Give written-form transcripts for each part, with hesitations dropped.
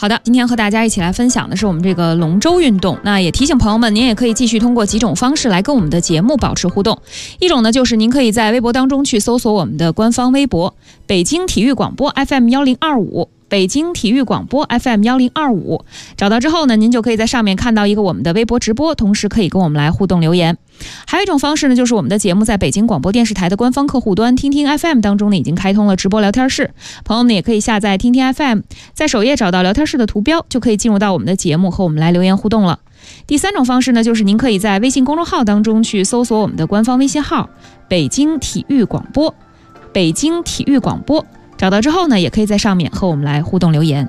好的，今天和大家一起来分享的是我们这个龙舟运动。那也提醒朋友们，您也可以继续通过几种方式来跟我们的节目保持互动。一种呢，就是您可以在微博当中去搜索我们的官方微博北京体育广播 FM1025。北京体育广播 FM1025， 找到之后呢，您就可以在上面看到一个我们的微博直播，同时可以跟我们来互动留言。还有一种方式呢，就是我们的节目在北京广播电视台的官方客户端听听 FM 当中呢，已经开通了直播聊天室，朋友们也可以下载听听 FM， 在首页找到聊天室的图标，就可以进入到我们的节目和我们来留言互动了。第三种方式呢，就是您可以在微信公众号当中去搜索我们的官方微信号北京体育广播，北京体育广播，找到之后呢，也可以在上面和我们来互动留言。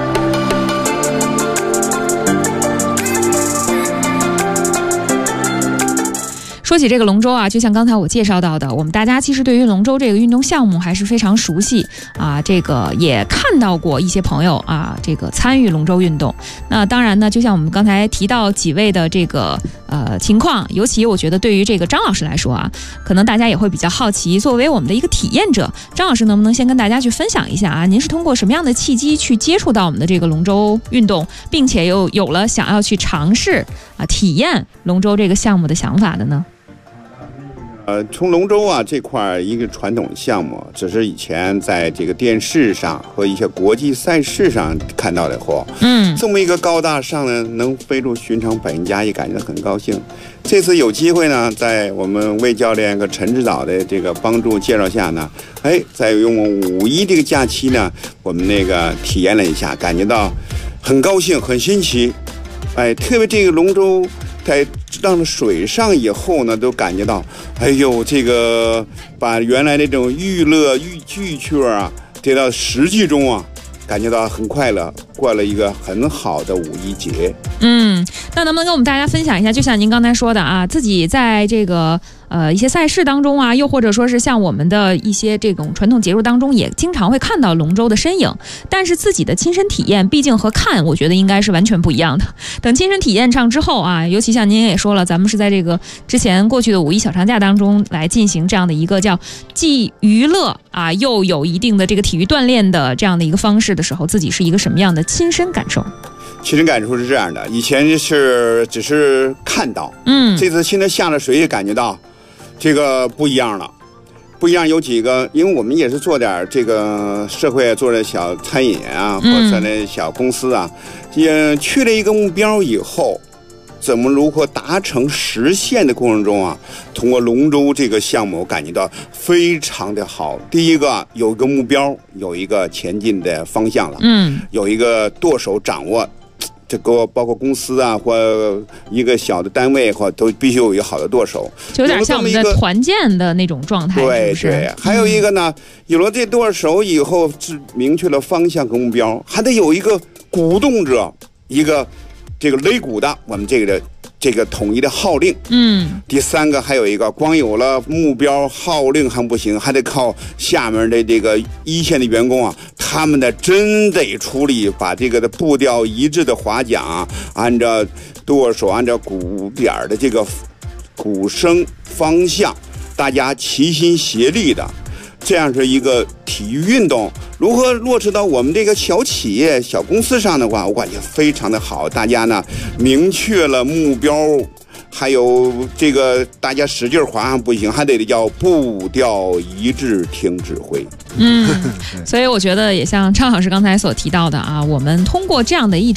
说起这个龙舟啊，就像刚才我介绍到的，我们大家其实对于龙舟这个运动项目还是非常熟悉啊，这个也看到过一些朋友啊，这个参与龙舟运动。那当然呢，就像我们刚才提到几位的这个情况，尤其我觉得对于这个张老师来说啊，可能大家也会比较好奇，作为我们的一个体验者，张老师能不能先跟大家去分享一下啊？您是通过什么样的契机去接触到我们的这个龙舟运动，并且又有了想要去尝试体验龙舟这个项目的想法的呢？ 从龙舟啊这块一个传统项目，只是以前在这个电视上和一些国际赛事上看到的后，这么一个高大上呢，能飞入寻常百姓家，也感觉很高兴。这次有机会呢，在我们魏教练和陈指导的这个帮助介绍下呢，在用5·1这个假期呢，我们那个体验了一下，感觉到很高兴，很新奇。特别这个龙舟在上水上以后呢，都感觉到，这个把原来那种娱乐剧趣啊，跌到实际中啊，感觉到很快乐，过了一个很好的5·1节。 那能不能跟我们大家分享一下，就像您刚才说的啊，自己在这个一些赛事当中啊，又或者说是像我们的一些这种传统节日当中，也经常会看到龙舟的身影，但是自己的亲身体验毕竟和看我觉得应该是完全不一样的。等亲身体验上之后啊，尤其像您也说了，咱们是在这个之前过去的5·1小长假当中来进行这样的一个叫既娱乐啊又有一定的这个体育锻炼的这样的一个方式的时候，自己是一个什么样的亲身感受？ 亲身感受是这样的，以前只是看到，这次现在下了水也感觉到这个不一样了。不一样有几个，因为我们也是做点这个社会做点小餐饮啊，或者那小公司啊，也去了一个目标以后，如何达成实现的过程中啊，通过龙舟这个项目，我感觉到非常的好。第一个有一个目标，有一个前进的方向了，有一个舵手掌握。这个包括公司啊，或一个小的单位，或都必须有一个好的舵手， 就有点像我们的团建的那种状态。 对，还有一个呢，有了这舵手以后，明确了方向和目标，还得有一个鼓动者，一个这个擂鼓的，我们这个统一的号令。第三个还有一个，光有了目标号令还不行，还得靠下面的这个一线的员工啊，他们的真得出力，把这个的步调一致的划桨，按照舵手按照鼓点的这个鼓声方向，大家齐心协力的，这样是一个体育运动。如何落实到我们这个小企业小公司上的话，我感觉非常的好。大家呢明确了目标，还有这个大家使劲划不行，还得叫步调一致听指挥。 所以我觉得也像张老师刚才所提到的啊，我们通过这样的一